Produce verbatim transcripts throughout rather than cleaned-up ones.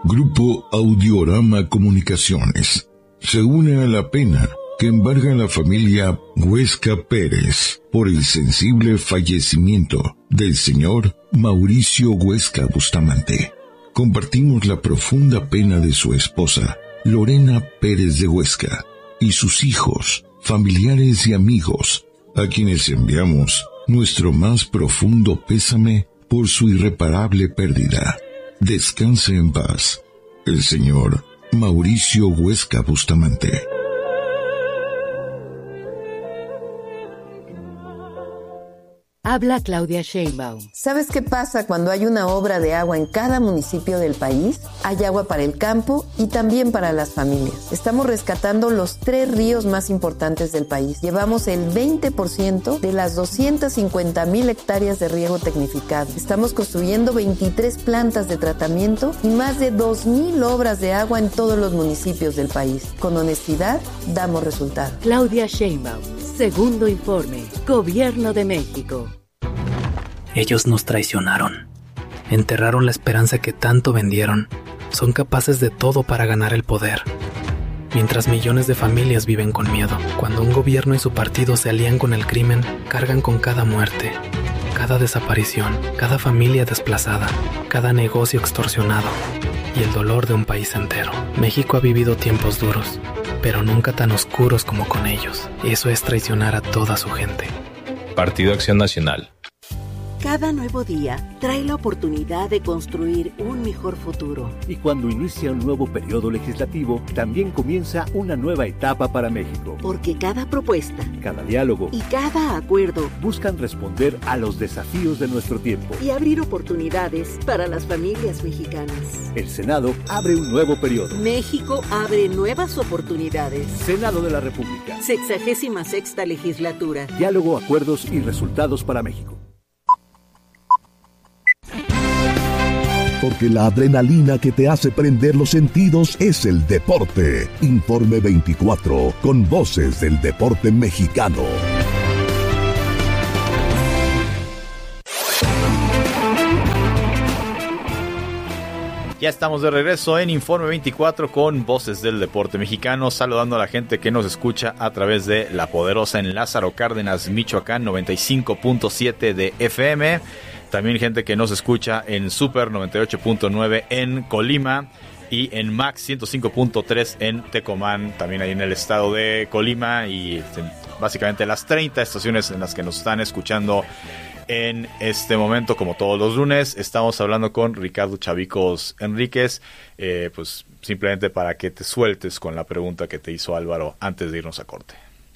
Grupo Audiorama Comunicaciones se une a la pena que embarga la familia Huesca Pérez por el sensible fallecimiento del señor Mauricio Huesca Bustamante. Compartimos la profunda pena de su esposa, Lorena Pérez de Huesca, y sus hijos, familiares y amigos, a quienes enviamos nuestro más profundo pésame por su irreparable pérdida. Descanse en paz, el señor Mauricio Huesca Bustamante. Habla Claudia Sheinbaum. ¿Sabes qué pasa cuando hay una obra de agua en cada municipio del país? Hay agua para el campo y también para las familias. Estamos rescatando los tres ríos más importantes del país. Llevamos el veinte por ciento de las doscientas cincuenta mil hectáreas de riego tecnificado. Estamos construyendo veintitrés plantas de tratamiento y más de dos mil obras de agua en todos los municipios del país. Con honestidad, damos resultados. Claudia Sheinbaum. Segundo informe. Gobierno de México. Ellos nos traicionaron. Enterraron la esperanza que tanto vendieron. Son capaces de todo para ganar el poder. Mientras millones de familias viven con miedo. Cuando un gobierno y su partido se alían con el crimen, cargan con cada muerte, cada desaparición, cada familia desplazada, cada negocio extorsionado y el dolor de un país entero. México ha vivido tiempos duros, pero nunca tan oscuros como con ellos. Eso es traicionar a toda su gente. Partido Acción Nacional. Cada nuevo día trae la oportunidad de construir un mejor futuro. Y cuando inicia un nuevo periodo legislativo, también comienza una nueva etapa para México. Porque cada propuesta, cada diálogo y cada acuerdo buscan responder a los desafíos de nuestro tiempo y abrir oportunidades para las familias mexicanas. El Senado abre un nuevo periodo. México abre nuevas oportunidades. Senado de la República. Sexagésima sexta legislatura. Diálogo, acuerdos y resultados para México. Porque la adrenalina que te hace prender los sentidos es el deporte. Informe veinticuatro, con voces del deporte mexicano. Ya estamos de regreso en Informe veinticuatro con voces del deporte mexicano, saludando a la gente que nos escucha a través de La Poderosa en Lázaro Cárdenas, Michoacán, noventa y cinco punto siete de F M. También gente que nos escucha en Super noventa y ocho punto nueve en Colima y en Max ciento cinco punto tres en Tecomán, también ahí en el estado de Colima, y básicamente las treinta estaciones en las que nos están escuchando en este momento. Como todos los lunes, estamos hablando con Ricardo Chavicos Enríquez, eh, pues simplemente para que te sueltes con la pregunta que te hizo Álvaro antes de irnos a corte.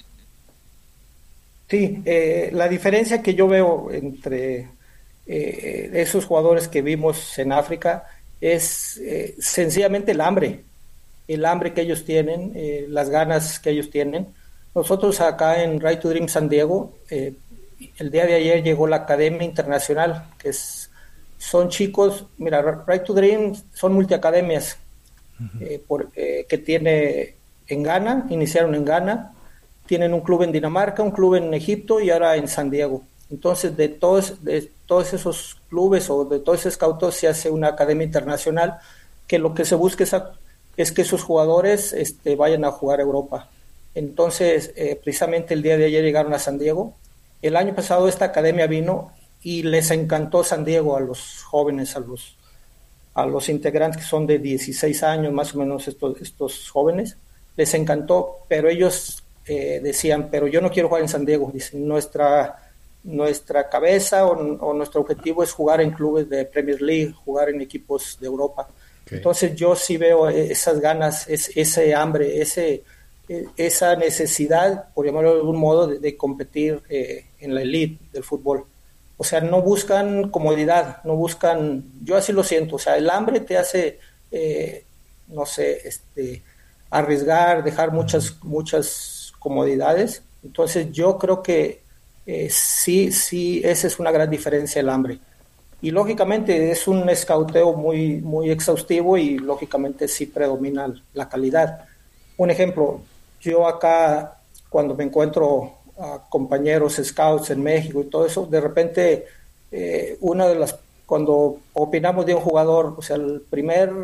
Sí, eh, la diferencia que yo veo entre eh, esos jugadores que vimos en África es eh, sencillamente el hambre, el hambre que ellos tienen, eh, las ganas que ellos tienen. Nosotros acá en Right to Dream San Diego, eh, el día de ayer llegó la Academia Internacional, que es, son chicos, mira, Right to Dream son multiacademias uh-huh. eh, por, eh, que tiene en Ghana, iniciaron en Ghana, tienen un club en Dinamarca, un club en Egipto y ahora en San Diego. Entonces, de todos, de todos esos clubes o de todos esos scouts se hace una academia internacional que lo que se busca es, a, es que esos jugadores este, vayan a jugar a Europa. Entonces, eh, precisamente el día de ayer llegaron a San Diego. El año pasado esta academia vino y les encantó San Diego a los jóvenes, a los, a los integrantes que son de dieciséis años, más o menos estos, estos jóvenes. Les encantó, pero ellos eh, decían, pero yo no quiero jugar en San Diego. Dicen, nuestra... Nuestra cabeza o, o nuestro objetivo es jugar en clubes de Premier League, jugar en equipos de Europa. Okay. Entonces yo sí veo esas ganas, es, ese hambre, ese, esa necesidad, por llamarlo de algún modo, de, de competir eh, en la elite del fútbol. O sea, no buscan comodidad, no buscan, yo así lo siento, o sea, el hambre te hace, eh, no sé, este, arriesgar, dejar muchas, muchas comodidades. Entonces yo creo que Eh, sí, sí, esa es una gran diferencia, el hambre. Y lógicamente es un escauteo muy, muy exhaustivo y lógicamente sí predomina la calidad. Un ejemplo, yo acá cuando me encuentro a compañeros scouts en México y todo eso, de repente eh, una de las, cuando opinamos de un jugador, o sea, el primer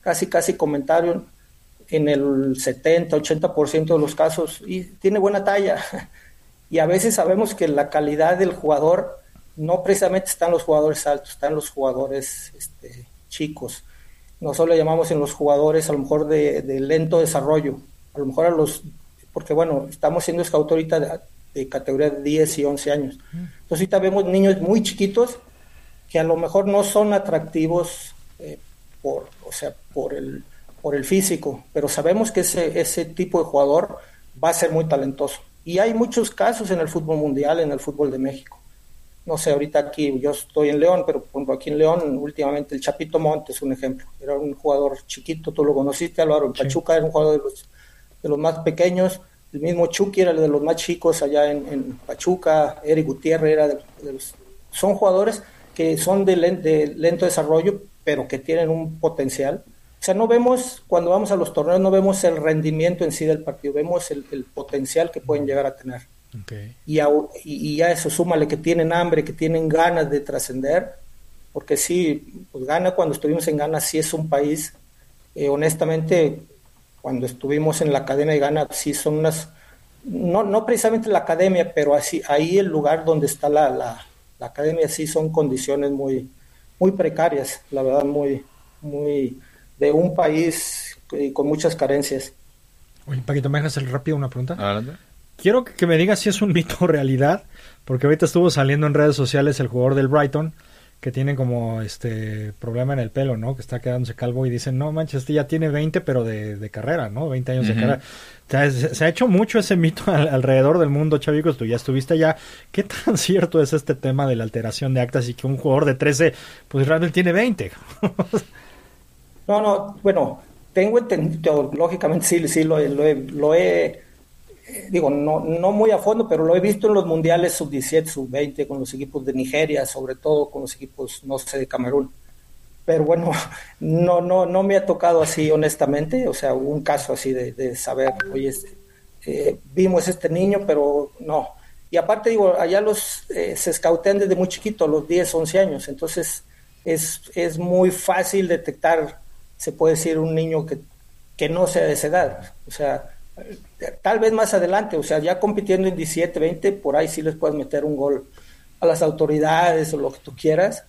casi casi comentario en el setenta, ochenta por ciento de los casos, y tiene buena talla. Y a veces sabemos que la calidad del jugador no precisamente están los jugadores altos, están los jugadores este, chicos. Nosotros le llamamos en los jugadores a lo mejor de, de lento desarrollo, a lo mejor a los, porque bueno, estamos siendo scout ahorita de, de categoría de diez y once años. Entonces ahorita vemos niños muy chiquitos que a lo mejor no son atractivos eh, por, o sea, por el, por el físico, pero sabemos que ese, ese tipo de jugador va a ser muy talentoso. Y hay muchos casos en el fútbol mundial, en el fútbol de México. No sé, ahorita aquí, yo estoy en León, pero por ejemplo aquí en León, últimamente el Chapito Montes, un ejemplo. Era un jugador chiquito, tú lo conociste, Álvaro, en sí. Pachuca era un jugador de los, de los más pequeños. El mismo Chucky era el de los más chicos allá en, en Pachuca. Eric Gutiérrez era de, de los... Son jugadores que son de, len, de lento desarrollo, pero que tienen un potencial. O sea, no vemos, cuando vamos a los torneos, no vemos el rendimiento en sí del partido, vemos el, el potencial que pueden llegar a tener. Okay. Y, a, y, y a eso súmale que tienen hambre, que tienen ganas de trascender, porque sí, pues Ghana, cuando estuvimos en Ghana, sí es un país, eh, honestamente, cuando estuvimos en la academia de Ghana, sí son unas, no, no precisamente la academia, pero así, ahí el lugar donde está la, la, la academia, sí son condiciones muy, muy precarias, la verdad, muy, muy de un país con muchas carencias. Oye, Paquito, ¿me dejas hacer rápido una pregunta? Adelante. Quiero que me digas si es un mito o realidad, porque ahorita estuvo saliendo en redes sociales el jugador del Brighton, que tiene como este problema en el pelo, ¿no? Que está quedándose calvo y dicen, no manches, este ya tiene veinte, pero de, de carrera, ¿no? veinte años uh-huh. de carrera. O sea, se, se ha hecho mucho ese mito al, alrededor del mundo, chavicos, tú ya estuviste allá. ¿Qué tan cierto es este tema de la alteración de actas y que un jugador de trece, pues realmente tiene veinte? No, no, bueno, tengo entendido, lógicamente sí, sí lo, lo he... Lo he digo, no, no muy a fondo, pero lo he visto en los mundiales sub diecisiete, sub veinte, con los equipos de Nigeria, sobre todo con los equipos, no sé, de Camerún. Pero bueno, no no no me ha tocado así, honestamente, o sea, un caso así de, de saber, oye, eh, vimos este niño, pero no. Y aparte, digo, allá los eh, se scoutean desde muy chiquito, a los diez, once años, entonces es, es muy fácil detectar, se puede decir, un niño que, que no sea de esa edad, o sea, tal vez más adelante, o sea, ya compitiendo en diecisiete, veinte, por ahí sí les puedes meter un gol a las autoridades o lo que tú quieras,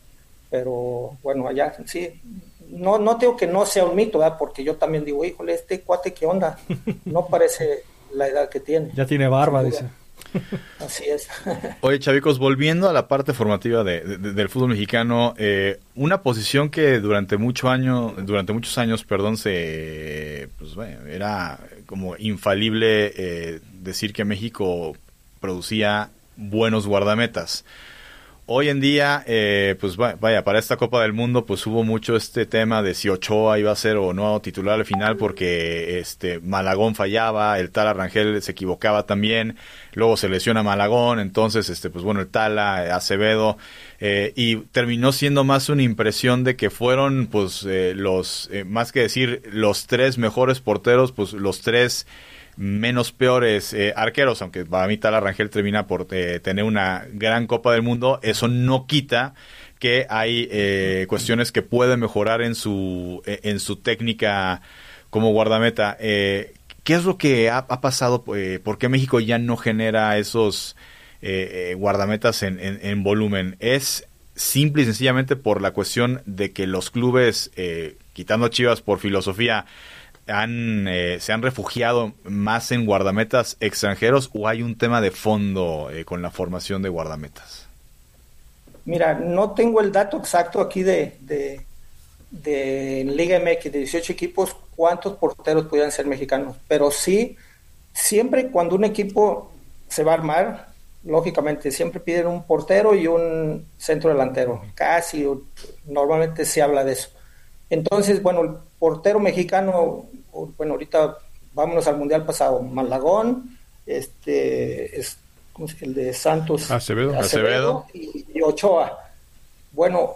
pero bueno, allá sí, no no tengo que no sea un mito, ¿verdad? Porque yo también digo, híjole, este cuate, ¿qué onda? No parece la edad que tiene. Ya tiene barba, dice. Así es. Oye, chavicos, volviendo a la parte formativa de, de, del fútbol mexicano, eh, una posición que durante mucho año, durante muchos años, perdón, se, pues bueno, era como infalible eh, decir que México producía buenos guardametas. Hoy en día, eh, pues vaya, para esta Copa del Mundo, pues hubo mucho este tema de si Ochoa iba a ser o no titular al final, porque este Malagón fallaba, el Tala Rangel se equivocaba también, luego se lesiona Malagón, entonces este pues bueno, el Tala, Acevedo, eh, y terminó siendo más una impresión de que fueron pues eh, los, eh, más que decir los tres mejores porteros, pues los tres menos peores eh, arqueros, aunque para mí Tala Rangel termina por eh, tener una gran Copa del Mundo. Eso no quita que hay eh, cuestiones que puede mejorar en su eh, en su técnica como guardameta. Eh, ¿Qué es lo que ha, ha pasado? Eh, ¿Por qué México ya no genera esos eh, eh, guardametas en, en, en volumen? ¿Es simple y sencillamente por la cuestión de que los clubes, eh, quitando Chivas por filosofía, han eh, se han refugiado más en guardametas extranjeros, o hay un tema de fondo eh, con la formación de guardametas? Mira, no tengo el dato exacto aquí de, de, de Liga M X, de dieciocho equipos, cuántos porteros podrían ser mexicanos, pero sí, siempre cuando un equipo se va a armar, lógicamente siempre piden un portero y un centro delantero, casi, normalmente se habla de eso. Entonces, bueno, el portero mexicano, bueno, ahorita vámonos al mundial pasado, Malagón, este, es el de Santos, Acevedo, Acevedo, Acevedo. Y, y Ochoa. Bueno,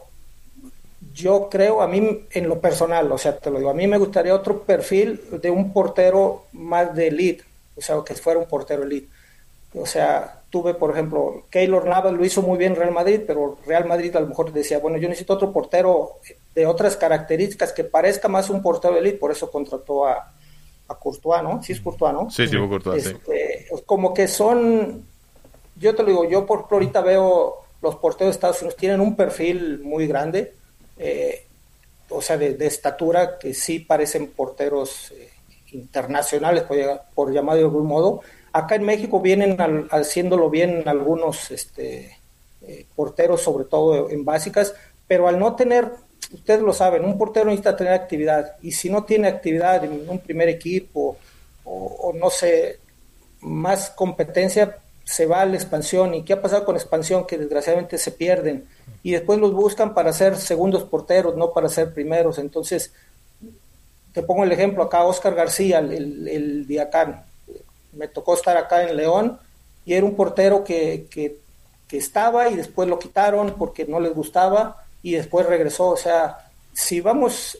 yo creo, a mí en lo personal, o sea, te lo digo, a mí me gustaría otro perfil de un portero más de elite, o sea, que fuera un portero elite. O sea, tuve, por ejemplo, Keylor Navas lo hizo muy bien Real Madrid, pero Real Madrid a lo mejor decía, bueno, yo necesito otro portero de otras características que parezca más un portero de élite, por eso contrató a, a Courtois, ¿no? Sí es Courtois, ¿no? Sí, sí, Courtois, este, sí. Como que son, yo te lo digo, yo por ejemplo ahorita veo los porteros de Estados Unidos tienen un perfil muy grande, eh, o sea, de, de estatura, que sí parecen porteros eh, internacionales, por, por llamarlo de algún modo. Acá en México vienen al, haciéndolo bien algunos este, eh, porteros, sobre todo en básicas, pero al no tener, ustedes lo saben, un portero necesita tener actividad, y si no tiene actividad en un primer equipo, o, o no sé, más competencia, se va a la expansión. ¿Y qué ha pasado con expansión? Que desgraciadamente se pierden, y después los buscan para ser segundos porteros, no para ser primeros. Entonces, te pongo el ejemplo acá, Oscar García, el, el, el Diacán, me tocó estar acá en León, y era un portero que, que, que estaba, y después lo quitaron porque no les gustaba, y después regresó. O sea, si vamos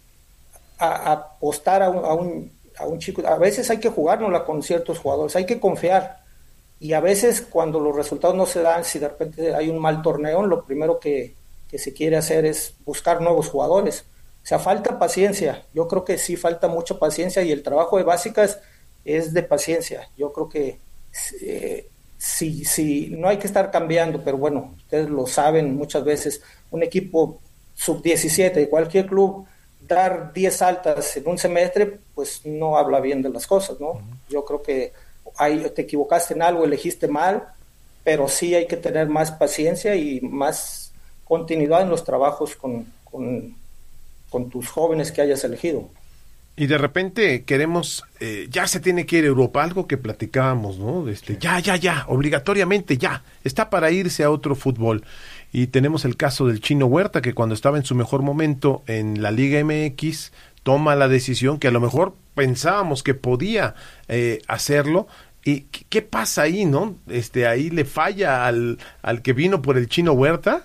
a, a apostar a un, a, un, a un chico, a veces hay que jugárnosla con ciertos jugadores, hay que confiar, y a veces cuando los resultados no se dan, si de repente hay un mal torneo, lo primero que, que se quiere hacer es buscar nuevos jugadores. O sea, falta paciencia, yo creo que sí falta mucha paciencia, y el trabajo de básicas es de paciencia. Yo creo que eh, sí, sí, no hay que estar cambiando, pero bueno, ustedes lo saben, muchas veces un equipo sub diecisiete de cualquier club, dar diez altas en un semestre, pues no habla bien de las cosas, ¿no? Uh-huh. Yo creo que ahí te equivocaste en algo, elegiste mal, pero sí hay que tener más paciencia y más continuidad en los trabajos con, con, con tus jóvenes que hayas elegido. Y de repente queremos, eh, ya se tiene que ir a Europa, algo que platicábamos, ¿no? Este, ya, ya, ya, obligatoriamente ya, está para irse a otro fútbol. Y tenemos el caso del Chino Huerta, que cuando estaba en su mejor momento en la Liga M X, toma la decisión que a lo mejor pensábamos que podía eh, hacerlo. ¿Y qué, qué pasa ahí, no? Este, ahí le falla al, al que vino por el Chino Huerta.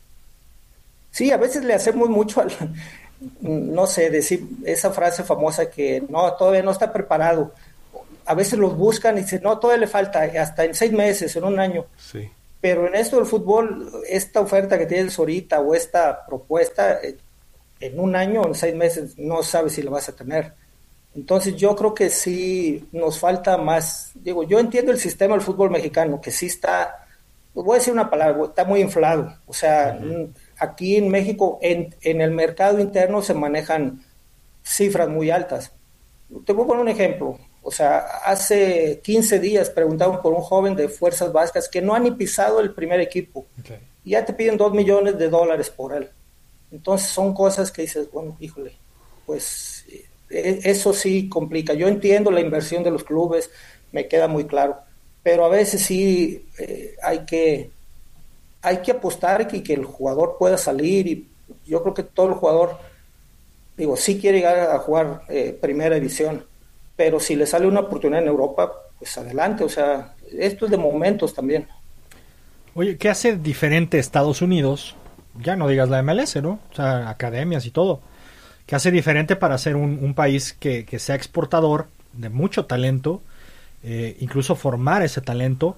Sí, a veces le hacemos mucho al... no sé, decir esa frase famosa que no, todavía no está preparado. A veces los buscan y dicen, no, todavía le falta, hasta en seis meses, en un año. Sí. Pero en esto del fútbol, esta oferta que tienes ahorita o esta propuesta, en un año o en seis meses no sabes si la vas a tener. Entonces yo creo que sí nos falta más. Digo, yo entiendo el sistema del fútbol mexicano, que sí está, voy a decir una palabra, está muy inflado. O sea, uh-huh. Aquí en México, en, en el mercado interno se manejan cifras muy altas. Te voy a poner un ejemplo. O sea, hace quince días preguntaban por un joven de Fuerzas Básicas que no ha ni pisado el primer equipo. Okay. Y ya te piden dos millones de dólares por él. Entonces son cosas que dices, bueno, híjole, pues eh, eso sí complica. Yo entiendo la inversión de los clubes, me queda muy claro. Pero a veces sí eh, hay que... hay que apostar y que el jugador pueda salir, y yo creo que todo el jugador, digo, sí quiere llegar a jugar eh, primera división, pero si le sale una oportunidad en Europa, pues adelante. O sea, esto es de momentos también. Oye, ¿qué hace diferente Estados Unidos? Ya no digas la M L S, ¿no? O sea, academias y todo. ¿Qué hace diferente para ser un, un país que, que sea exportador de mucho talento, eh, incluso formar ese talento?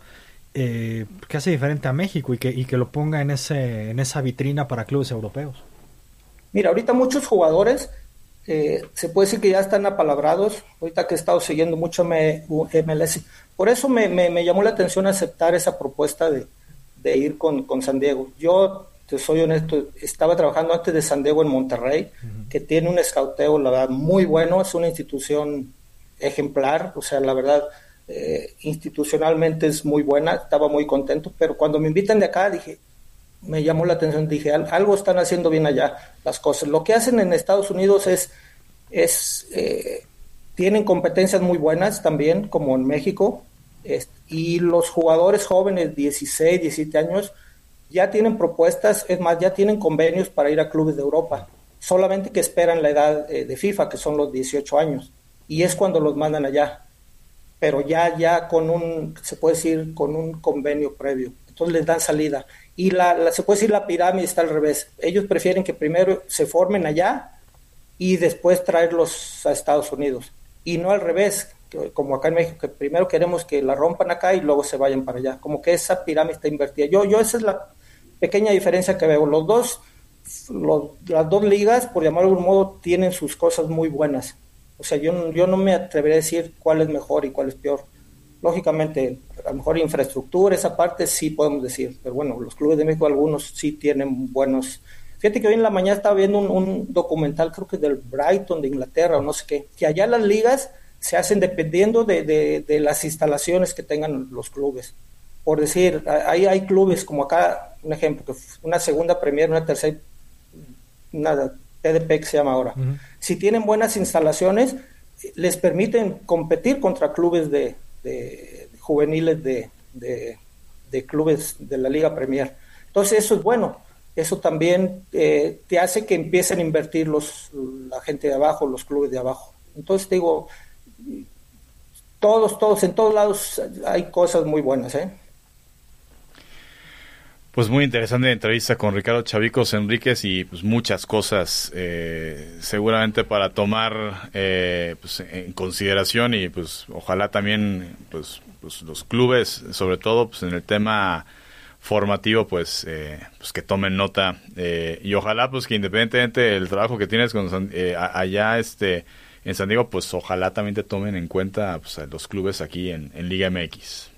Eh, ¿Qué hace diferente a México y que, y que lo ponga en ese en esa vitrina para clubes europeos? Mira, ahorita muchos jugadores eh, se puede decir que ya están apalabrados, ahorita que he estado siguiendo mucho M L S. Por eso me, me, me llamó la atención aceptar esa propuesta de, de ir con, con San Diego. Yo, te soy honesto, estaba trabajando antes de San Diego en Monterrey, uh-huh. que tiene un escauteo, la verdad, muy bueno, es una institución ejemplar, o sea, la verdad... Eh, institucionalmente es muy buena, estaba muy contento, pero cuando me invitan de acá dije, me llamó la atención, dije, algo están haciendo bien allá las cosas. Lo que hacen en Estados Unidos es, es eh, tienen competencias muy buenas también, como en México, es, y los jugadores jóvenes, dieciséis, diecisiete años, ya tienen propuestas, es más, ya tienen convenios para ir a clubes de Europa, solamente que esperan la edad eh, de FIFA, que son los dieciocho años, y es cuando los mandan allá. Pero ya ya con un, se puede decir, con un convenio previo. Entonces les dan salida. Y la, la se puede decir la pirámide está al revés. Ellos prefieren que primero se formen allá y después traerlos a Estados Unidos. Y no al revés, que, como acá en México, que primero queremos que la rompan acá y luego se vayan para allá, como que esa pirámide está invertida. Yo, yo esa es la pequeña diferencia que veo. Los dos, los, las dos ligas, por llamarlo de algún modo, tienen sus cosas muy buenas. O sea, yo, yo no me atrevería a decir cuál es mejor y cuál es peor. Lógicamente, a lo mejor infraestructura, esa parte sí podemos decir, pero bueno, los clubes de México, algunos sí tienen buenos. Fíjate que hoy en la mañana estaba viendo un, un documental, creo que del Brighton de Inglaterra o no sé qué, que allá las ligas se hacen dependiendo de, de, de las instalaciones que tengan los clubes. Por decir, ahí hay clubes como acá, un ejemplo, que una segunda Premier, una tercera, una T D P que se llama ahora. Uh-huh. Si tienen buenas instalaciones, les permiten competir contra clubes de, de, de juveniles de, de, de clubes de la Liga Premier. Entonces eso es bueno. Eso también eh, te hace que empiecen a invertir los, la gente de abajo, los clubes de abajo. Entonces te digo, todos, todos, en todos lados hay cosas muy buenas, ¿eh? Pues muy interesante entrevista con Ricardo Chavicos Enríquez y pues muchas cosas eh, seguramente para tomar eh, pues, en consideración y pues ojalá también pues, pues los clubes, sobre todo pues en el tema formativo, pues, eh, pues que tomen nota eh, y ojalá pues que independientemente del trabajo que tienes con, eh, allá este en San Diego, pues ojalá también te tomen en cuenta pues, a los clubes aquí en, en Liga M X.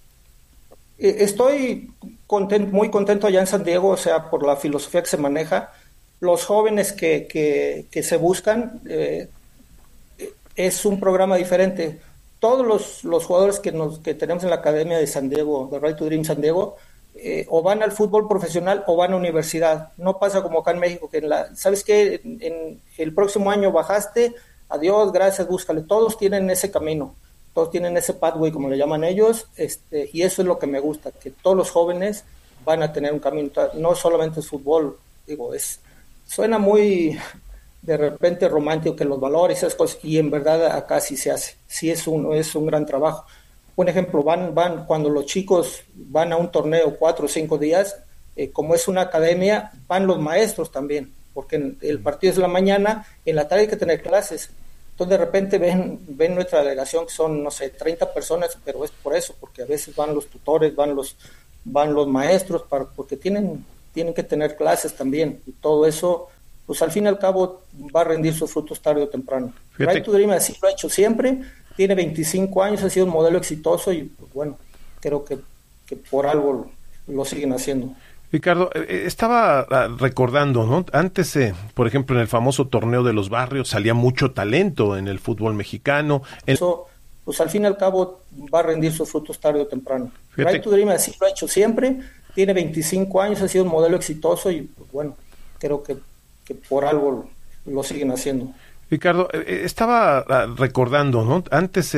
Estoy content, muy contento allá en San Diego, o sea, por la filosofía que se maneja, los jóvenes que, que, que se buscan, eh, es un programa diferente. Todos los, los jugadores que, nos, que tenemos en la Academia de San Diego, de Right to Dream San Diego, Eh, o van al fútbol profesional o van a universidad. No pasa como acá en México, que en la, ¿sabes qué? En, en el próximo año bajaste, adiós, gracias, búscale. Todos tienen ese camino, todos tienen ese pathway, como le llaman ellos, este, y eso es lo que me gusta, que todos los jóvenes van a tener un camino, no solamente es fútbol, digo, es suena muy de repente romántico que los valores, esas cosas, y en verdad acá sí se hace, sí es un, es un gran trabajo. Un ejemplo, van, van cuando los chicos van a un torneo cuatro o cinco días, eh, como es una academia, van los maestros también, porque el partido es en la mañana, en la tarde hay que tener clases. Entonces de repente ven, ven nuestra delegación que son, no sé, treinta personas, pero es por eso, porque a veces van los tutores, van los, van los maestros, para, porque tienen, tienen que tener clases también, y todo eso, pues al fin y al cabo va a rendir sus frutos tarde o temprano. Fíjate. Right to Dream así lo ha hecho siempre. Tiene veinticinco años, ha sido un modelo exitoso y pues, bueno, creo que, que por algo lo siguen haciendo. Ricardo, eh, estaba recordando, ¿no? Antes, eh, por ejemplo, en el famoso torneo de los barrios salía mucho talento en el fútbol mexicano. En... Eso, pues al fin y al cabo va a rendir sus frutos tarde o temprano. Fíjate. Right to Dream así lo ha hecho siempre, tiene veinticinco años, ha sido un modelo exitoso y pues, bueno, creo que, que por algo lo siguen haciendo. Ricardo, eh, estaba recordando, ¿no? Antes